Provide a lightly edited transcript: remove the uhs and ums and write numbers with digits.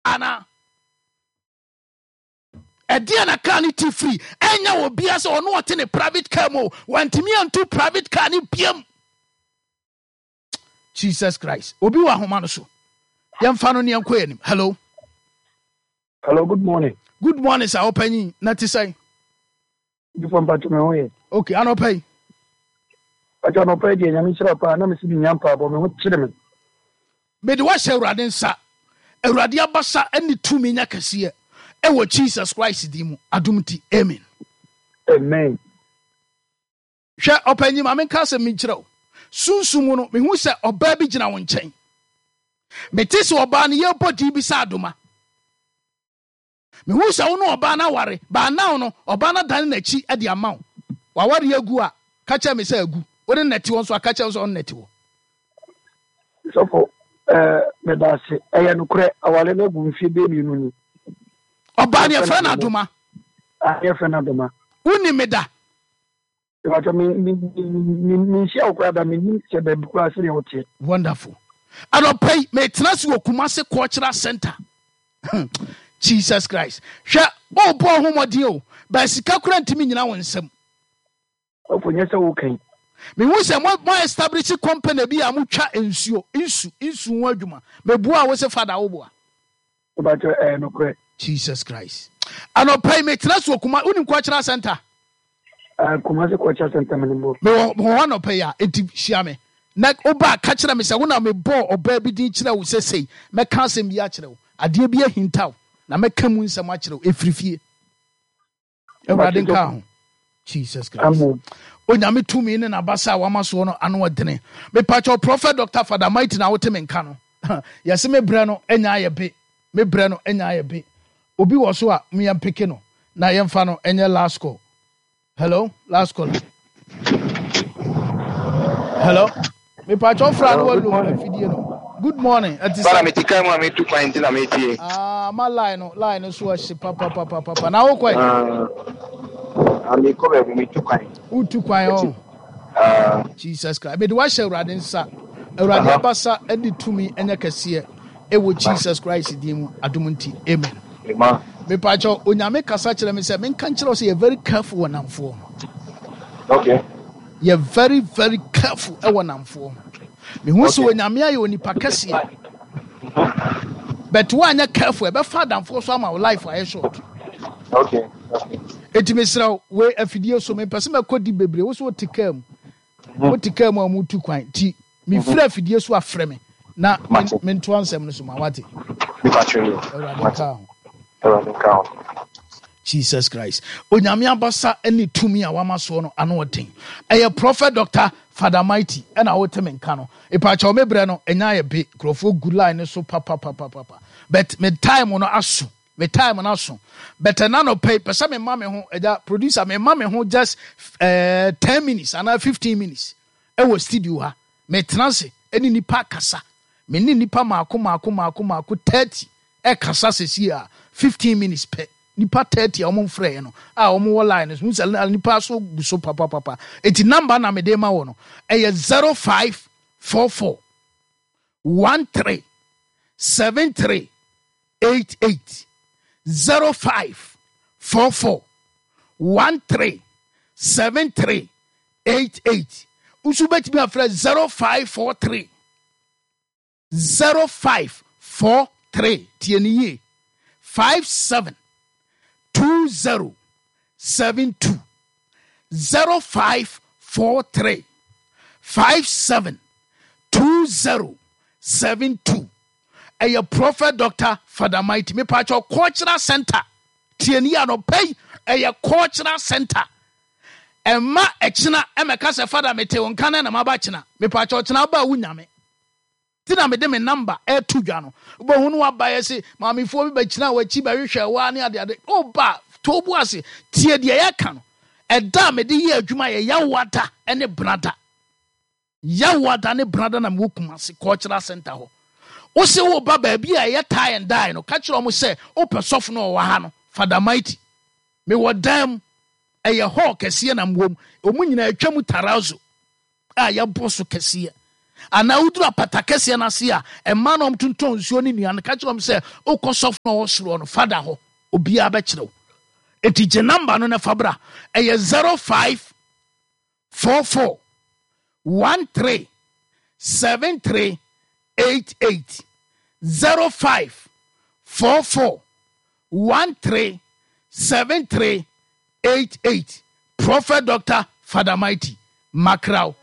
ana ɛdeɛ na car ne ti free ɛnya wɔ bia sɛ ɔno ɔte ne private car mu wantimi anto private car ne biam Jesus Christ obi wɔ ahoma no so yɛmfa no ne yɛnkɔ yɛnim. Hello, good morning. Good morning sir. Opanyi na ti say before mpacho me hoye. Okay, anopai Pacho anopai de nyame kyerɛ pa na me si nyampa bo me ho kyerɛ me. Me de wa hyɛ Awurade nsa. Awurade abasa ani tumi nya kɛseɛ ɛwɔ Jesus Christ di mu adumti. Amen. Amen. Hwɛ opanyi ma me ka sɛ me kyerɛ wo. Sunsumu no me hu sɛ ɔbaa bi gyina wo nkyɛn. Me te sɛ ɔbaa no yɛbɔ di bi sɛ adoma. Me hu sɛ wo no ɔbaa no aware ba now no ɔbaa no dane n'akyi de ama wo. Waware agu a ka kyerɛ me sɛ agu. Wo ne nɛte wo nso aka kyerɛ wo sɛ ɔno nɛte wo. Sofo me da se ɛyɛ no korɛ awale na gu mfie be mi no ni. Ɔbaa ne yɛfrɛ no adoma. Yɛfrɛ no adoma. Woni me da. Pacho me nhyia wo korɛ da me nim sɛ ba bi korɛ sɛ yɛ wote. Wonderful. Anopai me tena se wɔ Kumase Cultural Center. Jesus Christ. Hwɛ ɔbɔ homɔden o ba sika kora ntimi nyina wo nsɛm. Ofo nyɛ sɛ wo kan. Me hu sɛ mo establish company bi a mo twa nsuo ho adwuma. Me bua wo se fada wo bua. Pacho no korɛ. Jesus Christ. Anopai me tena se wɔ Kumase unim Cultural Center. Kumase Cultural Center me mo. Me wɔ anopai a enti hyia me. Na oba ka kyerɛ me sɛ wo na me bɔ ɔbaa bi din kyerɛ wo sɛ sei mɛka asɛm bi akyerɛ wo adeɛ bi ahintaw na mɛka mu nsɛm akyerɛ wo ɛfirifie Awurade nka ho. Jesus Christ. Onyame tumi ne nabasa a wama soɔ no ano ɔdene mepakyɛ Prophet Dr. Father Mighty na wote me nka no yɛse me brɛ no ɛnya ayɛ be obi wɔ so a meyɛmpeke no na yɛmfa no ɛnyɛ last call. Hello, last call. Hello. Me patron friend what do video no. Good morning. Bala me tika mu me tu kwan ti na me tie. Ma line so hye papa. Na wo kwai. Me ko be me tu kwan. Wo tu kwan o. Jesus Christ. Me de wa hye Awurade nsa. Awurade abasa adi tumi enya kɛseɛ ɛwɔ Jesus Christ di mu adumunti. Amen. Amen. Me patron onyame kasa kyerɛ me sɛ me nka kyerɛ sɛ you very careful wɔ namfo. Okay. You're very, very careful. Me who so nyame aye onipa kɛseɛ. But one you careful, e be father for so my life I short. Okay. Etimesra we afidie so me person me kodi bebre wo so tikam. Wo tikam amu tu kwan ti me frɛ afidie so afrɛ me. Na me nto ansɛm no so ma wate. Me patro. Jesus Christ. Onyame abasa any tumi a wama so no ano ɔden. Ɛyɛ Prophet Dr. Father Mighty ɛna wote me nka no. Ipacha me bre no enya ye be krofo good line so papa. But me time no aso. But na no pay pesa me ma me ho ɛda producer me ma me ho just 10 minutes and 15 minutes. Ɛwɔ studio ha. Me transe any nipa kasa. Me ni nipa maako 30 kasa sesi a 15 minutes pe. Nipa 30 a omo frɛ no a omo wɔ line so nipa so gu so papa eti number na me de ma wo no ɛyɛ 0544 13 7388 0544 13 7388 usu betimi afrɛ 0543 0543 tieniye 57 2072 0543 57 2072 a Prophet Dr. Father Mighty me patcho Cultural Center tieni anopay a Cultural Center emma echina emeka se Father me te wonka na mabachina me patcho china ba wunyame tina me de me number to dwa no bo hu no abaye se maamefo bi bachina wachi ba hwehwe wa ne ade oba to bu ase tie de ya ka no eda me de ye adwuma ye yawada ene brada yawada ne brada na me Kumase Cultural Center ho wo se wo ba ba bi a ye tie and die no ka kire mo se o pesof no wo ha no Father Mighty me wodam eye ho kese na mwom omu nyina atwa mu tarazo a ye boso kese ana udru apatakese na se a ema no mtonton nsuo ni nuan ka kyerɛ se okɔsɔfo no wo soro no fada hɔ obia ba kyerɛw enti gye number no na fabra ɛyɛ 0544 13 7388 0544 13 7388 Prophet Dr. Father Mighty Macrao